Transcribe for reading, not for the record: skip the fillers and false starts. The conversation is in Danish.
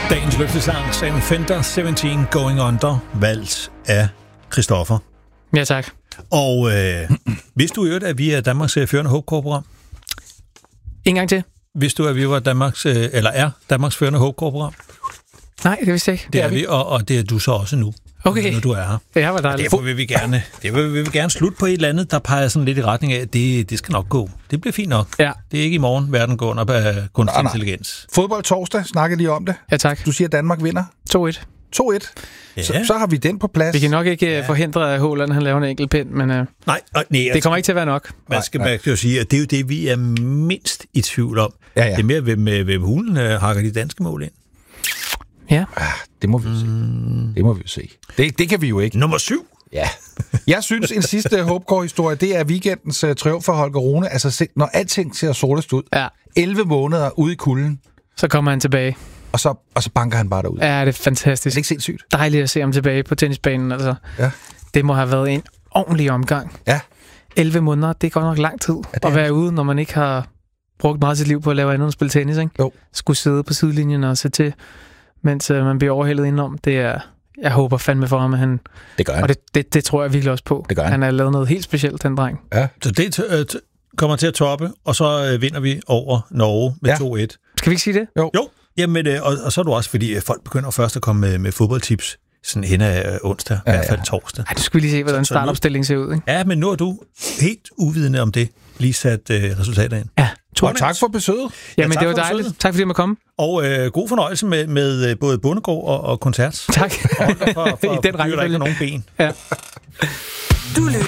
Dagens løftesang, Sam Fender, 17 Going Under, valgt af Christoffer. Ja, tak. Og vidste du at vi er Danmarks førende håbkorporat? En gang til. Vidste du, at vi var Danmarks, eller er Danmarks førende håbkorporat? Nej, det vidste jeg ikke. Det er vi, og det er du så også nu. Okay. Når du er her. Ja, var dejligt. Derfor vil vi gerne slutte på et eller andet, der peger sådan lidt i retning af, at det skal nok gå. Det bliver fint nok. Ja. Det er ikke i morgen, verden går under af kunstig intelligens. Fodbold torsdag, snakker lige om det. Ja, tak. Du siger, at Danmark vinder. 2-1. 2-1. Ja. Så har vi den på plads. Vi kan nok ikke forhindre, at Haaland han laver en enkelt pind, men Nej, det kommer ikke til at være nok. Man skal jo sige, at det er jo det, vi er mindst i tvivl om. Ja. Det er mere, hvem hulen hakker de danske mål ind. Ja. Det må vi jo se. Det må vi jo se. Det kan vi jo ikke. Nummer 7. Ja. Jeg synes, en sidste håbkår-historie, det er weekendens triumf for Holger Rune. Altså, når alting ser sortest ud. Ja. 11 måneder ude i kulden. Så kommer han tilbage. Og så banker han bare derud. Ja, det er fantastisk. Det er ikke sindssygt. Dejligt at se ham tilbage på tennisbanen, altså. Ja. Det må have været en ordentlig omgang. Ja. 11 måneder, det er godt nok lang tid at være ude, når man ikke har brugt meget af sit liv på at lave andet end spille tennis, ikke? Jo. Skulle sidde på sidelinjen og se til, mens man bliver overhældet indenom. Det er... Jeg håber fandme for ham, at han... Det gør han. Og det tror jeg virkelig også på. Det gør han. Han har lavet noget helt specielt, den dreng. Ja. Så det kommer til at toppe, og så vinder vi over Norge med 2-1. Skal vi ikke sige det? Jo. Jamen, og så er du også, fordi folk begynder først at komme med fodboldtips sådan hen ad onsdag, i hvert fald torsdag. Ej, du skulle lige se, hvordan startopstillingen ser ud, ikke? Ja, men nu er du helt uvidende om det, lige sat resultater ind. Ja. Og tak for besøget. Jamen, tak det var for dejligt. besøget. Tak fordi jeg måtte komme. Og god fornøjelse med både bondegård og koncert. Tak. For I den der ikke rækkefølge. nogen ben. Ja. Du lytter